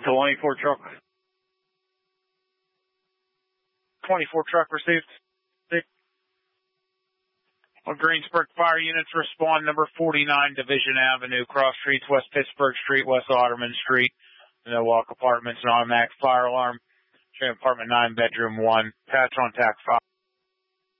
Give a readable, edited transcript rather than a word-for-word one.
24 truck. 24 truck received. Greensburg Fire Units respond number 49 Division Avenue, cross streets, West Pittsburgh Street, West Otterman Street, Walk Apartments, and automatic fire alarm. Apartment 9, bedroom 1. Patch on TAC 5.